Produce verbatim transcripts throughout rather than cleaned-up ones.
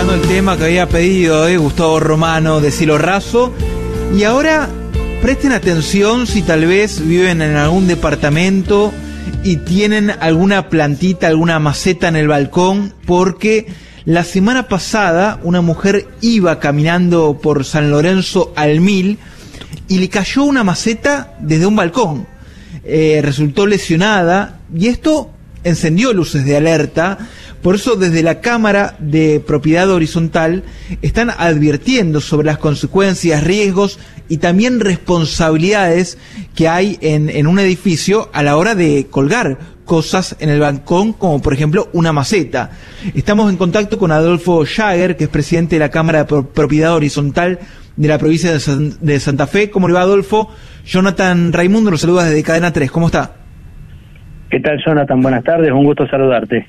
escuchando el tema que había pedido eh, Gustavo Romano de Cielo Raso. Y ahora presten atención si tal vez viven en algún departamento y tienen alguna plantita, alguna maceta en el balcón, porque la semana pasada una mujer iba caminando por San Lorenzo al Mil y le cayó una maceta desde un balcón. Eh, resultó lesionada y esto encendió luces de alerta. Por eso desde la Cámara de Propiedad Horizontal están advirtiendo sobre las consecuencias, riesgos y también responsabilidades que hay en, en un edificio a la hora de colgar cosas en el balcón, como por ejemplo una maceta. Estamos en contacto con Adolfo Jager, que es presidente de la Cámara de Propiedad Horizontal de la provincia de, San, de Santa Fe. ¿Cómo le va, Adolfo? Jonathan Raimundo nos saluda desde Cadena tres. ¿Cómo está? ¿Qué tal, Jonathan? Buenas tardes, un gusto saludarte.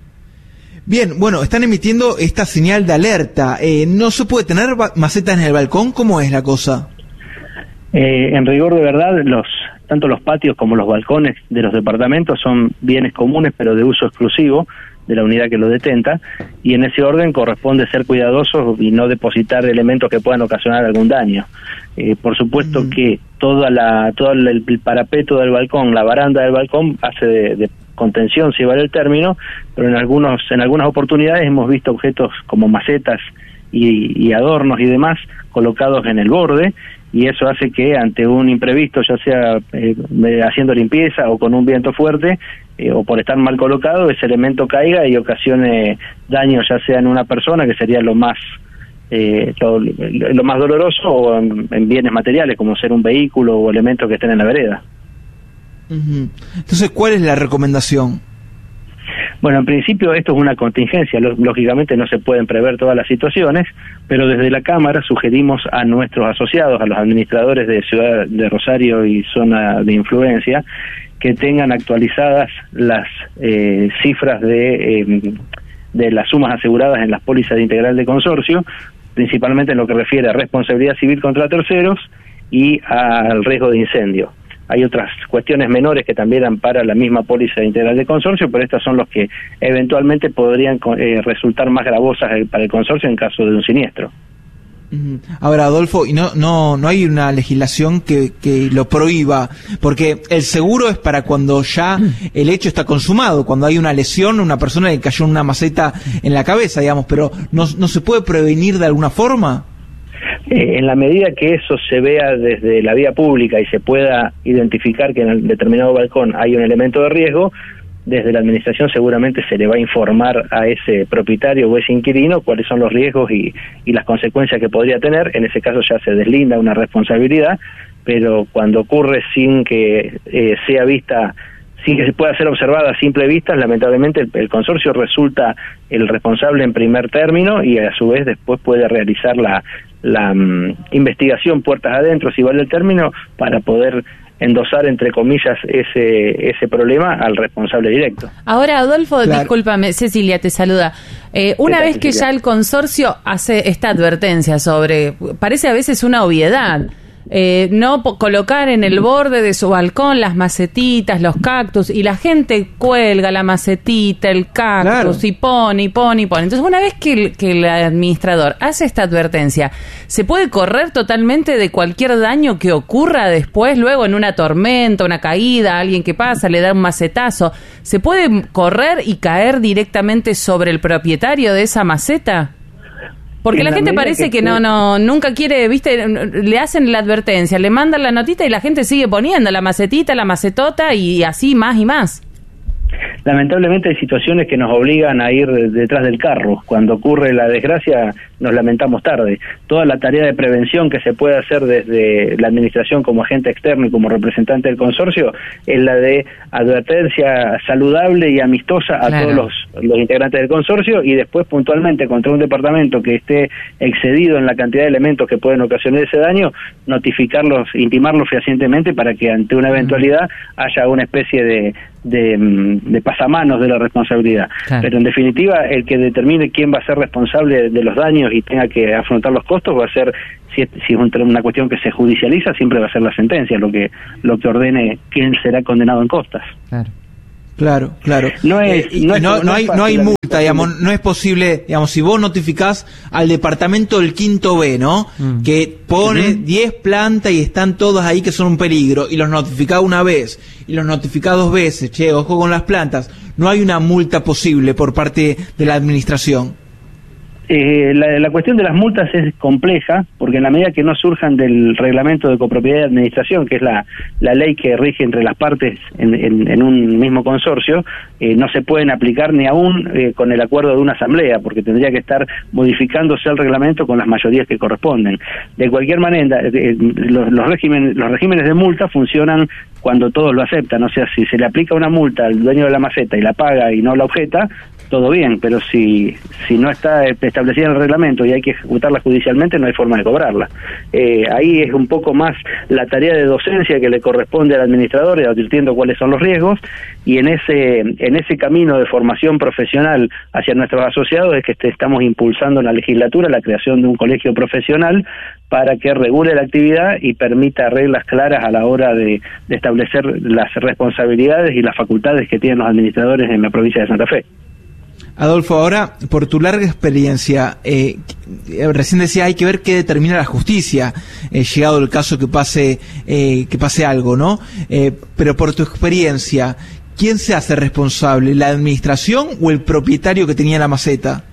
Bien, bueno, están emitiendo esta señal de alerta. Eh, ¿No se puede tener macetas en el balcón? ¿Cómo es la cosa? Eh, en rigor de verdad, los tanto los patios como los balcones de los departamentos son bienes comunes, pero de uso exclusivo de la unidad que los detenta, y en ese orden corresponde ser cuidadosos y no depositar elementos que puedan ocasionar algún daño. Eh, por supuesto mm. que toda la todo el, el parapeto del balcón, la baranda del balcón hace de, de contención, si vale el término, pero en algunos en algunas oportunidades hemos visto objetos como macetas y, y adornos y demás colocados en el borde, y eso hace que ante un imprevisto, ya sea eh, haciendo limpieza o con un viento fuerte, eh, o por estar mal colocado, ese elemento caiga y ocasione daño, ya sea en una persona, que sería lo más eh, lo, lo más doloroso, o en, en bienes materiales, como ser un vehículo o elementos que estén en la vereda. Uh-huh. Entonces, ¿cuál es la recomendación? Bueno, en principio esto es una contingencia, lógicamente no se pueden prever todas las situaciones, pero desde la Cámara sugerimos a nuestros asociados, a los administradores de Ciudad de Rosario y zona de influencia, que tengan actualizadas las eh, cifras de, eh, de las sumas aseguradas en las pólizas de integral de consorcio, principalmente en lo que refiere a responsabilidad civil contra terceros y al riesgo de incendio. Hay otras cuestiones menores que también ampara la misma póliza integral de consorcio, pero estas son los que eventualmente podrían eh, resultar más gravosas para el consorcio en caso de un siniestro. Ahora, Adolfo, ¿y no no no hay una legislación que, que lo prohíba? Porque el seguro es para cuando ya el hecho está consumado, cuando hay una lesión, una persona que cayó en una maceta en la cabeza, digamos, pero ¿no, no se puede prevenir de alguna forma? Eh, en la medida que eso se vea desde la vía pública y se pueda identificar que en el determinado balcón hay un elemento de riesgo, desde la administración seguramente se le va a informar a ese propietario o ese inquilino cuáles son los riesgos y, y las consecuencias que podría tener. En ese caso ya se deslinda una responsabilidad, pero cuando ocurre sin que eh, sea vista, sin que se pueda ser observada a simple vista, lamentablemente el, el consorcio resulta el responsable en primer término y a su vez después puede realizar la, la um, investigación puertas adentro, si vale el término, para poder endosar, entre comillas, ese ese problema al responsable directo. Ahora, Adolfo, claro. Discúlpame, Cecilia te saluda. Eh, una vez que Cecilia? Ya el consorcio hace esta advertencia sobre, parece a veces una obviedad, eh, no po- colocar en el borde de su balcón las macetitas, los cactus, y la gente cuelga la macetita, el cactus, claro. y pone, y pone, y pone. Entonces, una vez que el, que el administrador hace esta advertencia, ¿se puede correr totalmente de cualquier daño que ocurra después, luego en una tormenta, una caída, alguien que pasa, le da un macetazo? ¿Se puede correr y caer directamente sobre el propietario de esa maceta? Porque en la gente parece que, que no, no, nunca quiere, viste, le hacen la advertencia, le mandan la notita y la gente sigue poniendo la macetita, la macetota y así más y más. Lamentablemente hay situaciones que nos obligan a ir detrás del carro. Cuando ocurre la desgracia nos lamentamos tarde. Toda la tarea de prevención que se puede hacer desde la administración como agente externo y como representante del consorcio es la de advertencia saludable y amistosa a claro. todos los, los integrantes del consorcio, y después puntualmente contra un departamento que esté excedido en la cantidad de elementos que pueden ocasionar ese daño, notificarlos, intimarlos fehacientemente para que ante una eventualidad haya una especie de de, de pasamanos de la responsabilidad. Claro. Pero en definitiva el que determine quién va a ser responsable de los daños y tenga que afrontar los costos va a ser, si es, si es una cuestión que se judicializa, siempre va a ser la sentencia lo que lo que ordene quién será condenado en costas. Claro, claro, claro. No es, eh, no, es, no, no, no hay es no hay multa multa, digamos, no es posible, digamos, si vos notificás al departamento del quinto B, ¿no? Mm. Que pone diez uh-huh. plantas y están todas ahí que son un peligro, y los notificás una vez, y los notificás dos veces, che, ojo con las plantas, no hay una multa posible por parte de la administración. Eh, la, la cuestión de las multas es compleja, porque en la medida que no surjan del reglamento de copropiedad y administración, que es la, la ley que rige entre las partes en, en, en un mismo consorcio, eh, no se pueden aplicar ni aún eh, con el acuerdo de una asamblea, porque tendría que estar modificándose el reglamento con las mayorías que corresponden. De cualquier manera, eh, los, los, regímenes, los regímenes de multa funcionan cuando todos lo aceptan, o sea, si se le aplica una multa al dueño de la maceta y la paga y no la objeta, todo bien, pero si si no está establecida en el reglamento y hay que ejecutarla judicialmente, no hay forma de cobrarla. Eh, ahí es un poco más la tarea de docencia que le corresponde al administrador, y advirtiendo cuáles son los riesgos, y en ese en ese camino de formación profesional hacia nuestros asociados es que estamos impulsando en la legislatura la creación de un colegio profesional para que regule la actividad y permita reglas claras a la hora de, de establecer las responsabilidades y las facultades que tienen los administradores en la provincia de Santa Fe. Adolfo, ahora, por tu larga experiencia, eh, recién decía, hay que ver qué determina la justicia, eh, llegado el caso que pase eh, que pase algo, ¿no? Eh, pero por tu experiencia, ¿quién se hace responsable, la administración o el propietario que tenía la maceta?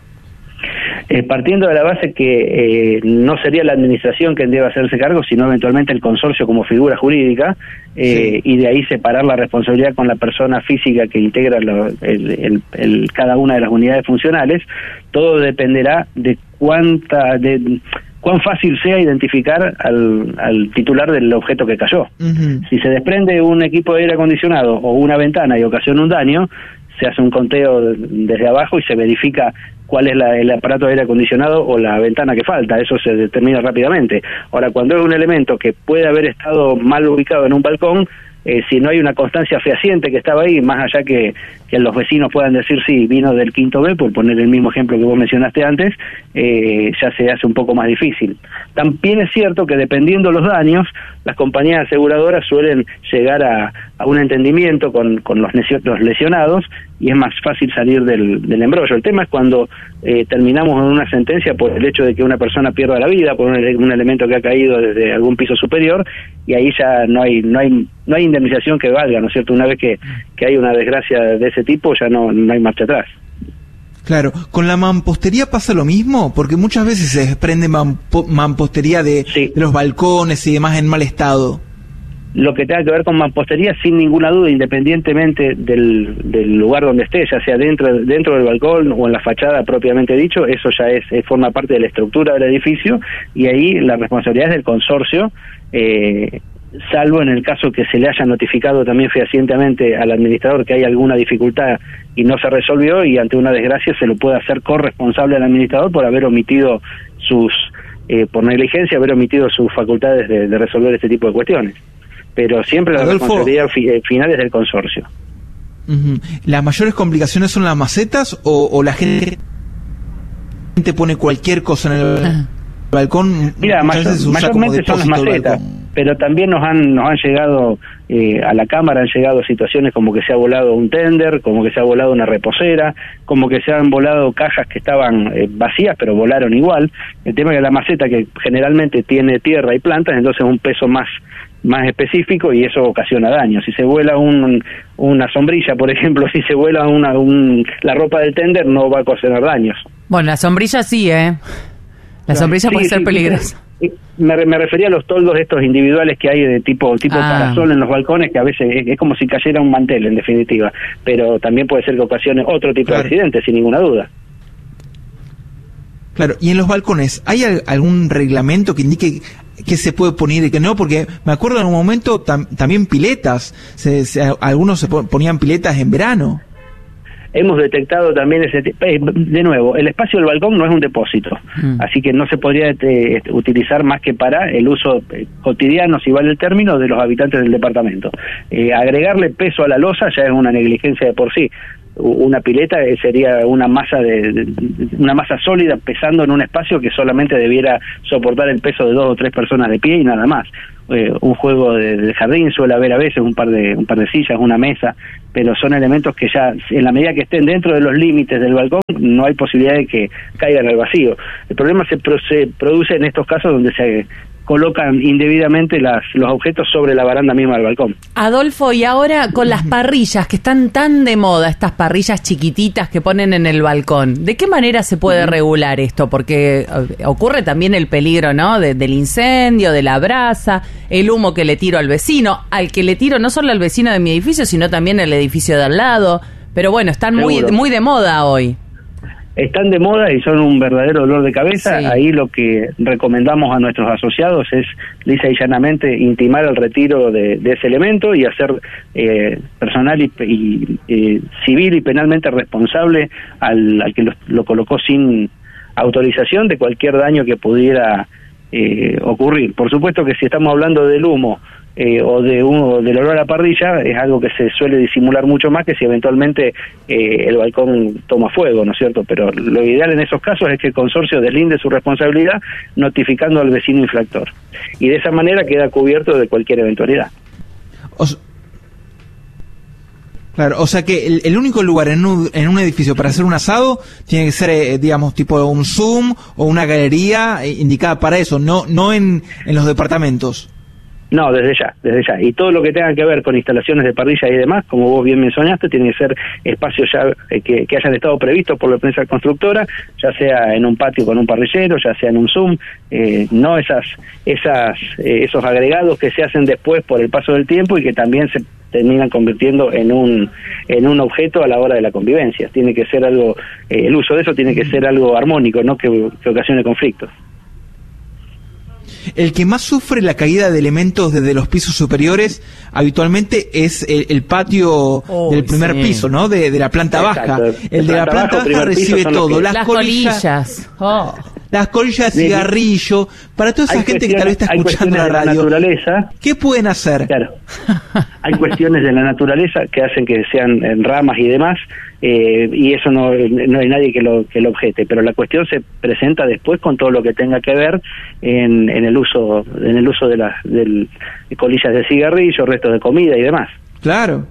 Eh, partiendo de la base que eh, no sería la administración quien debe hacerse cargo, sino eventualmente el consorcio como figura jurídica, eh, sí. y de ahí separar la responsabilidad con la persona física que integra lo, el, el, el, cada una de las unidades funcionales. Todo dependerá de cuánta... de cuán fácil sea identificar al, al titular del objeto que cayó. Uh-huh. Si se desprende un equipo de aire acondicionado o una ventana y ocasiona un daño, se hace un conteo desde abajo y se verifica cuál es la, el aparato de aire acondicionado o la ventana que falta. Eso se determina rápidamente. Ahora, cuando es un elemento que puede haber estado mal ubicado en un balcón, eh, si no hay una constancia fehaciente que estaba ahí, más allá que, que los vecinos puedan decir sí, vino del quinto B, por poner el mismo ejemplo que vos mencionaste antes, eh, ya se hace un poco más difícil. También es cierto que dependiendo los daños, las compañías aseguradoras suelen llegar a, a un entendimiento con, con los, los lesionados, y es más fácil salir del, del embrollo. El tema es cuando eh, terminamos en una sentencia por el hecho de que una persona pierda la vida por un, un elemento que ha caído desde algún piso superior, y ahí ya no hay no hay no hay indemnización que valga, ¿no es cierto? Una vez que, que hay una desgracia de ese tipo, ya no, no hay marcha atrás. Claro, ¿con la mampostería pasa lo mismo? Porque muchas veces se desprende mampo, mampostería de, sí. de los balcones y demás en mal estado. Lo que tenga que ver con mampostería, sin ninguna duda, independientemente del, del lugar donde esté, ya sea dentro dentro del balcón o en la fachada propiamente dicho, eso ya es, es forma parte de la estructura del edificio, y ahí la responsabilidad es del consorcio, eh, salvo en el caso que se le haya notificado también fehacientemente al administrador que hay alguna dificultad y no se resolvió, y ante una desgracia se lo puede hacer corresponsable al administrador por haber omitido sus, eh, por negligencia, haber omitido sus facultades de, de resolver este tipo de cuestiones. Pero siempre la Adolfo, responsabilidad fi- final es del consorcio. Uh-huh. ¿Las mayores complicaciones son las macetas o, o la gente pone cualquier cosa en el uh-huh. balcón? Mira, mayor, mayormente son las macetas, pero también nos han nos han llegado eh, a la cámara han llegado situaciones como que se ha volado un tender, como que se ha volado una reposera, como que se han volado cajas que estaban eh, vacías pero volaron igual. El tema es que la maceta, que generalmente tiene tierra y plantas, entonces un peso más más específico, y eso ocasiona daño. Si se vuela un, una sombrilla, por ejemplo, si se vuela una un, la ropa del tender, no va a ocasionar daños. Bueno, la sombrilla sí, ¿eh? La sombrilla sí, puede ser sí, peligrosa. Sí, me, me refería a los toldos estos individuales que hay de tipo tipo ah. parasol en los balcones, que a veces es, es como si cayera un mantel, en definitiva. Pero también puede ser que ocasione otro tipo claro. de accidente, sin ninguna duda. Claro, y en los balcones, ¿hay al, algún reglamento que indique qué se puede poner y qué no? Porque me acuerdo en un momento tam, también piletas, se, se, algunos se ponían piletas en verano. Hemos detectado también ese tipo. De nuevo, el espacio del balcón no es un depósito, mm. así que no se podría eh, utilizar más que para el uso eh, cotidiano, si vale el término, de los habitantes del departamento. Eh, agregarle peso a la losa ya es una negligencia de por sí. una pileta sería una masa de, de una masa sólida pesando en un espacio que solamente debiera soportar el peso de dos o tres personas de pie y nada más. Eh, un juego de, de jardín suele haber a veces un par de un par de sillas, una mesa, pero son elementos que ya en la medida que estén dentro de los límites del balcón no hay posibilidad de que caigan al vacío. El problema se, pro, se produce en estos casos donde se colocan indebidamente las, los objetos sobre la baranda misma del balcón. Adolfo, y ahora con las parrillas que están tan de moda, estas parrillas chiquititas que ponen en el balcón, ¿de qué manera se puede uh-huh. regular esto? Porque ocurre también el peligro, ¿no? De, del incendio, de la brasa, el humo que le tiro al vecino, al que le tiro no solo al vecino de mi edificio, sino también al edificio de al lado. Pero bueno, están muy, muy de moda hoy. Están de moda y son un verdadero dolor de cabeza. Sí. Ahí lo que recomendamos a nuestros asociados es, lisa y llanamente, intimar el retiro de, de ese elemento y hacer eh, personal y, y eh, civil y penalmente responsable al, al que lo, lo colocó sin autorización de cualquier daño que pudiera eh, ocurrir. Por supuesto que si estamos hablando del humo Eh, o de uno del olor a la parrilla, es algo que se suele disimular mucho más que si eventualmente eh, el balcón toma fuego, ¿no es cierto? Pero lo ideal en esos casos es que el consorcio deslinde su responsabilidad notificando al vecino infractor, y de esa manera queda cubierto de cualquier eventualidad. O sea, claro, o sea que el, el único lugar en un, en un edificio para hacer un asado tiene que ser, eh, digamos, tipo un Zoom o una galería eh, indicada para eso, no, no en, en los departamentos. No, desde ya, desde ya. Y todo lo que tenga que ver con instalaciones de parrilla y demás, como vos bien mencionaste, tiene que ser espacios ya eh, que, que hayan estado previstos por la empresa constructora, ya sea en un patio con un parrillero, ya sea en un Zoom, eh, no esas, esas, eh, esos agregados que se hacen después por el paso del tiempo y que también se terminan convirtiendo en un en un objeto a la hora de la convivencia. Tiene que ser algo, eh, el uso de eso tiene que ser algo armónico, no que, que ocasione conflictos. El que más sufre la caída de elementos desde los pisos superiores habitualmente es el, el patio oh, del primer sí. piso, ¿no? De, de la planta Exacto. baja. El de, de la planta baja, baja recibe todo. Que... Las, las colillas. colillas. Oh. Las colillas de cigarrillo. Para toda esa gente que tal vez está escuchando la radio, naturaleza, ¿qué pueden hacer? Claro. Hay cuestiones de la naturaleza que hacen que sean en ramas y demás, eh, y eso no, no hay nadie que lo que lo objete, pero la cuestión se presenta después con todo lo que tenga que ver en, en el uso en el uso de las del, de colillas de cigarrillo, restos de comida y demás. Claro.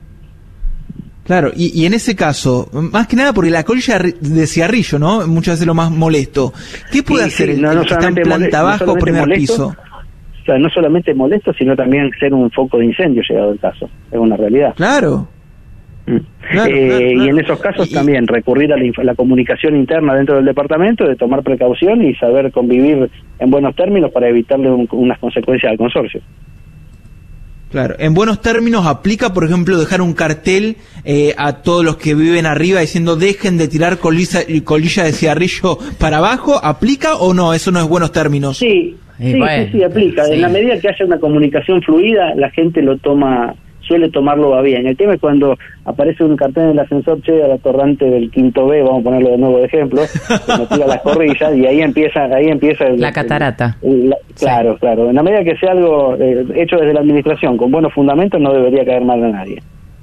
Claro, y, y en ese caso, más que nada porque la colilla de cigarrillo, ¿no? Muchas veces lo más molesto. ¿Qué puede sí, hacer sí, no, el, no el que está en planta baja no o primer molesto, piso? O sea, no solamente molesto, sino también ser un foco de incendio llegado el caso. Es una realidad. Claro. Mm. Claro, eh, claro, claro. Y en esos casos y, también recurrir a la, la comunicación interna dentro del departamento, de tomar precaución y saber convivir en buenos términos para evitarle un, unas consecuencias al consorcio. Claro, en buenos términos aplica, por ejemplo, dejar un cartel eh, a todos los que viven arriba diciendo dejen de tirar colilla, colilla de cigarrillo para abajo. ¿Aplica o no? Eso no es buenos términos. Sí, sí, bueno, sí, sí, aplica. Sí. En la medida que haya una comunicación fluida, la gente lo toma, suele tomarlo a bien. El tema es cuando aparece un cartel en el ascensor, che, al atorrante del quinto B, vamos a ponerlo de nuevo de ejemplo, que nos tira las corrillas y ahí empieza, ahí empieza el, la catarata. El, el, la, claro, sí. claro. En la medida que sea algo eh, hecho desde la administración con buenos fundamentos, no debería caer mal a nadie.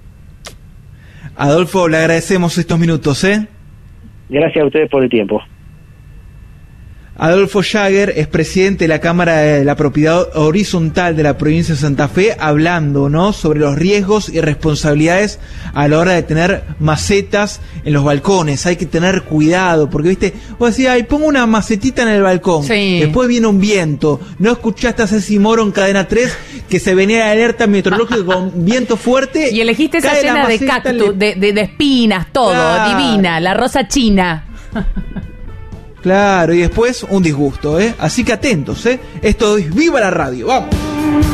Adolfo, le agradecemos estos minutos, ¿eh? Gracias a ustedes por el tiempo. Adolfo Jager es presidente de la Cámara de la Propiedad Horizontal de la provincia de Santa Fe, hablando, ¿no?, sobre los riesgos y responsabilidades a la hora de tener macetas en los balcones. Hay que tener cuidado, porque, viste, vos decís, ay, pongo una macetita en el balcón, sí. Después viene un viento, no escuchaste a Ceci Moro en Cadena tres, que se venía de alerta meteorológica con viento fuerte. Y elegiste esa llena de cactus, le... de, de, de espinas, todo, claro. Divina, la rosa china. Claro, y después un disgusto, ¿eh? Así que atentos, ¿eh? Esto es Viva la Radio, ¡vamos!